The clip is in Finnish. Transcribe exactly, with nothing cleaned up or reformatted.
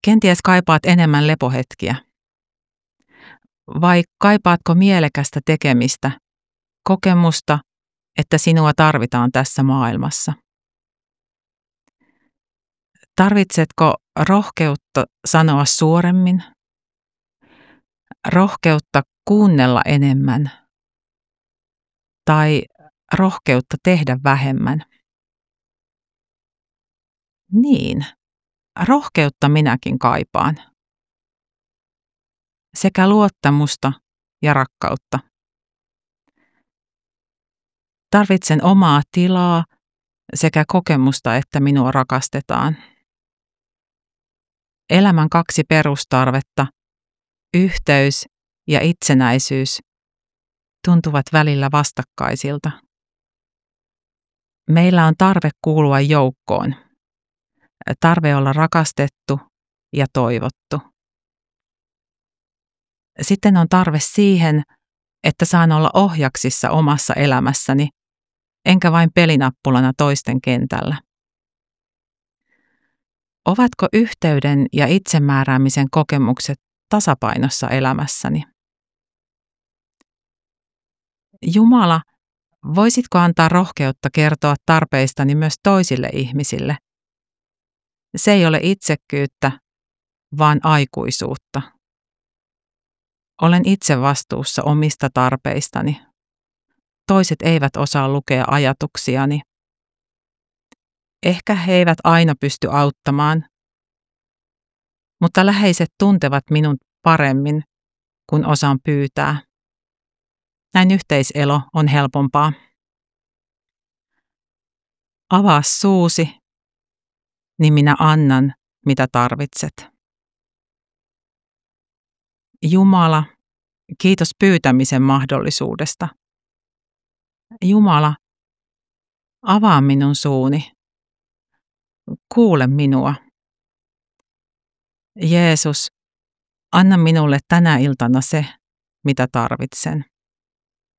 Kenties kaipaat enemmän lepohetkiä. Vai kaipaatko mielekästä tekemistä, kokemusta, että sinua tarvitaan tässä maailmassa? Tarvitsetko rohkeutta sanoa suoremmin? Rohkeutta kuunnella enemmän? Tai rohkeutta tehdä vähemmän? Niin, rohkeutta minäkin kaipaan. Sekä luottamusta ja rakkautta. Tarvitsen omaa tilaa sekä kokemusta, että minua rakastetaan. Elämän kaksi perustarvetta, yhteys ja itsenäisyys, tuntuvat välillä vastakkaisilta. Meillä on tarve kuulua joukkoon, tarve olla rakastettu ja toivottu. Sitten on tarve siihen, että saan olla ohjaksissa omassa elämässäni, enkä vain pelinappulana toisten kentällä. Ovatko yhteyden ja itsemääräämisen kokemukset tasapainossa elämässäni? Jumala, voisitko antaa rohkeutta kertoa tarpeistani myös toisille ihmisille? Se ei ole itsekkyyttä, vaan aikuisuutta. Olen itse vastuussa omista tarpeistani. Toiset eivät osaa lukea ajatuksiani. Ehkä he eivät aina pysty auttamaan, mutta läheiset tuntevat minun paremmin, kun osaan pyytää. Näin yhteiselo on helpompaa. Avaa suusi, niin minä annan, mitä tarvitset. Jumala, kiitos pyytämisen mahdollisuudesta. Jumala, avaa minun suuni. Kuule minua. Jeesus, anna minulle tänä iltana se, mitä tarvitsen.